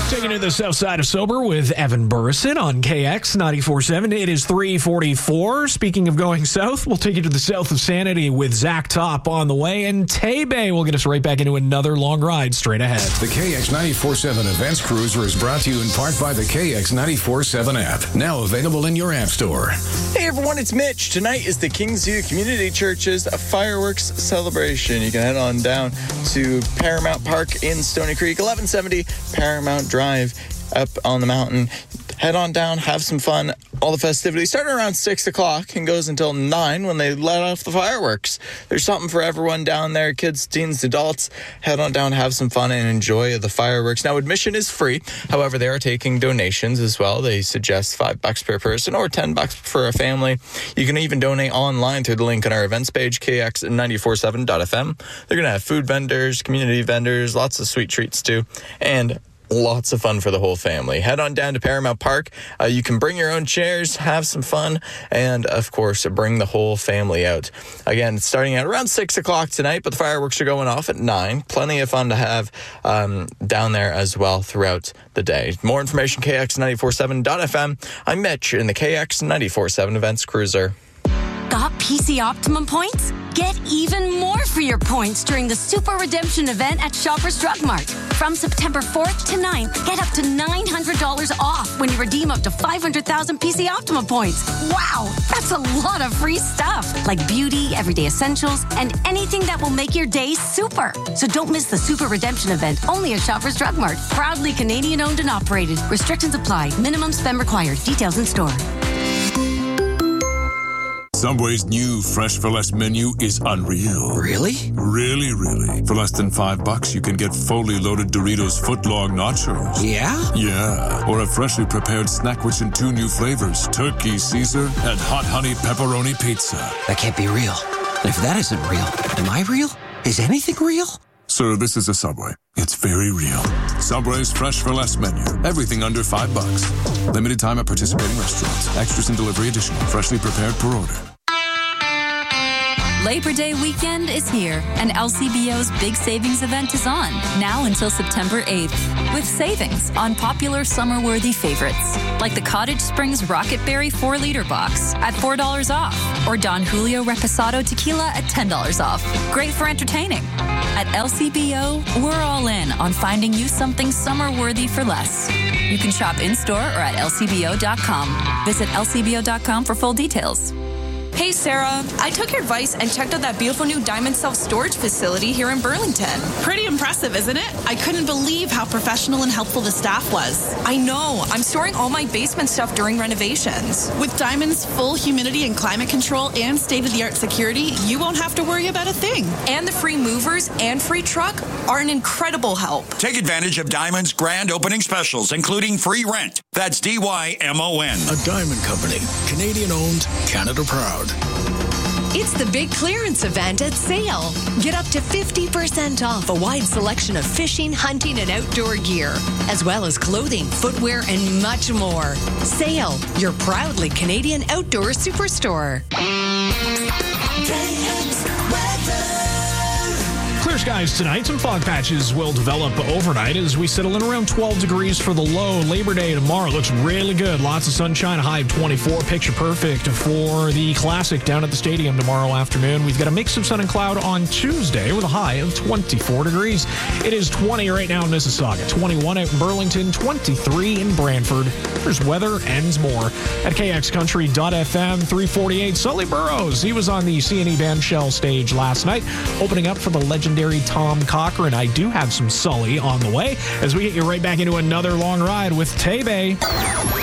Taking to the south side of Sober with Evan Burrison on KX 94.7. It is 3:44. Speaking of going south, we'll take you to the south of Sanity with Zach Top on the way, and Tay-Bay will get us right back into another long ride straight ahead. The KX 94.7 Events Cruiser is brought to you in part by the KX 94.7 app, now available in your app store. Hey everyone, it's Mitch. Tonight is the Kingsview Community Church's fireworks celebration. You can head on down to Paramount Park in Stony Creek, 1170 Paramount Drive up on the mountain. Head on down, have some fun. All the festivities start around 6 o'clock and goes until 9 when they let off the fireworks. There's something for everyone down there, kids, teens, adults. Head on down, have some fun, and enjoy the fireworks. Now, admission is free. However, they are taking donations as well. They suggest $5 per person or $10 for a family. You can even donate online through the link on our events page, kx947.fm. They're going to have food vendors, community vendors, lots of sweet treats too, and lots of fun for the whole family. Head on down to Paramount Park. You can bring your own chairs, have some fun, and of course, bring the whole family out. Again, it's starting at around 6 o'clock tonight, but the fireworks are going off at 9. Plenty of fun to have down there as well throughout the day. More information, kx947.fm. I'm Mitch in the KX 94.7 Events Cruiser. Got PC Optimum points? Get even more for your points during the Super Redemption event at Shoppers Drug Mart. From September 4th to 9th, get up to $900 off when you redeem up to 500,000 PC Optimum points. Wow, that's a lot of free stuff, like beauty, everyday essentials, and anything that will make your day super. So don't miss the Super Redemption event, only at Shoppers Drug Mart. Proudly Canadian owned and operated. Restrictions apply. Minimum spend required. Details in store. Subway's new Fresh for Less menu is unreal. Really? Really. For less than $5, you can get fully loaded Doritos footlong nachos. Yeah? Yeah. Or a freshly prepared snack rich in 2 new flavors, Turkey Caesar and Hot Honey Pepperoni Pizza. That can't be real. If that isn't real, am I real? Is anything real? Sir, this is a Subway. It's very real. Subway's Fresh for Less menu. Everything under $5. Limited time at participating restaurants. Extras and delivery additional. Freshly prepared per order. Labor Day weekend is here, and LCBO's big savings event is on, now until September 8th, with savings on popular summer-worthy favorites, like the Cottage Springs Rocket Berry 4-liter box at $4 off, or Don Julio Reposado Tequila at $10 off. Great for entertaining. At LCBO, we're all in on finding you something summer-worthy for less. You can shop in-store or at lcbo.com. Visit lcbo.com for full details. Hey, Sarah. I took your advice and checked out that beautiful new Diamond self-storage facility here in Burlington. Pretty impressive, isn't it? I couldn't believe how professional and helpful the staff was. I know. I'm storing all my basement stuff during renovations. With Diamond's full humidity and climate control and state-of-the-art security, you won't have to worry about a thing. And the free movers and free truck are an incredible help. Take advantage of Diamond's grand opening specials, including free rent. That's DYMON. A Diamond Company. Canadian-owned, Canada-proud. It's the big clearance event at Sale. Get up to 50% off a wide selection of fishing, hunting, and outdoor gear, as well as clothing, footwear, and much more. Sale, your proudly Canadian outdoor superstore. Clear skies tonight. Some fog patches will develop overnight as we settle in around 12 degrees for the low. Labor Day tomorrow looks really good. Lots of sunshine, a high of 24. Picture perfect for the Classic down at the stadium tomorrow afternoon. We've got a mix of sun and cloud on Tuesday with a high of 24 degrees. It is 20 right now in Mississauga, 21 out in Burlington, 23 in Brantford. There's weather and more at kxcountry.fm. 3:48. Sully Burrows. He was on the C&E Band Shell stage last night, opening up for the legendary Tom Cochrane. I do have some Sully on the way as we get you right back into another long ride with Tay-Bay.